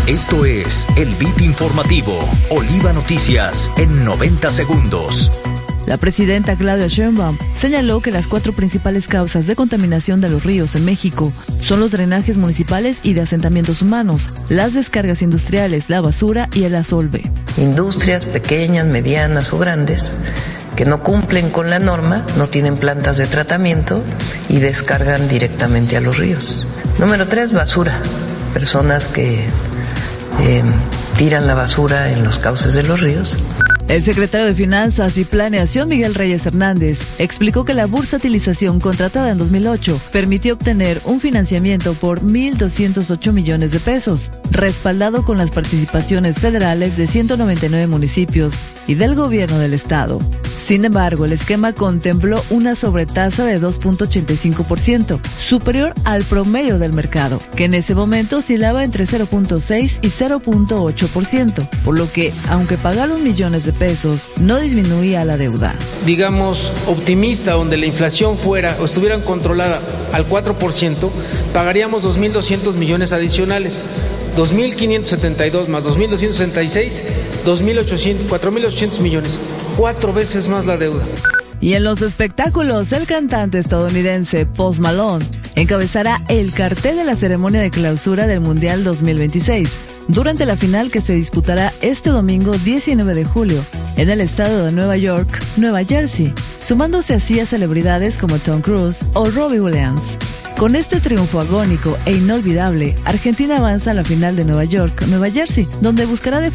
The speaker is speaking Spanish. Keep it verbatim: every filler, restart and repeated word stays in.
Esto es el Beat Informativo, Oliva Noticias en noventa segundos. La presidenta Claudia Sheinbaum señaló que las cuatro principales causas de contaminación de los ríos en México son los drenajes municipales y de asentamientos humanos, las descargas industriales, la basura y el asolve. Industrias pequeñas, medianas o grandes que no cumplen con la norma, no tienen plantas de tratamiento y descargan directamente a los ríos. Número tres, basura. Personas que eh, tiran la basura en los cauces de los ríos. El secretario de Finanzas y Planeación, Miguel Reyes Hernández, explicó que la bursatilización contratada en dos mil ocho permitió obtener un financiamiento por mil doscientos ocho millones de pesos, respaldado con las participaciones federales de ciento noventa y nueve municipios y del gobierno del estado. Sin embargo, el esquema contempló una sobretasa de dos punto ochenta y cinco por ciento, superior al promedio del mercado, que en ese momento oscilaba entre cero punto seis y cero punto ocho por ciento, por lo que, aunque pagaron millones de pesos, no disminuía la deuda. Digamos, optimista, donde la inflación fuera o estuviera controlada al cuatro por ciento, pagaríamos dos mil doscientos millones adicionales. dos mil quinientos setenta y dos más dos mil doscientos sesenta y seis, dos mil ochocientos, cuatro mil ochocientos millones, cuatro veces más la deuda. Y en los espectáculos, el cantante estadounidense Post Malone encabezará el cartel de la ceremonia de clausura del Mundial dos mil veintiséis, durante la final que se disputará este domingo diecinueve de julio en el estado de Nueva York, Nueva Jersey, sumándose así a celebridades como Tom Cruise o Robbie Williams. Con este triunfo agónico e inolvidable, Argentina avanza a la final de Nueva York, Nueva Jersey, donde buscará de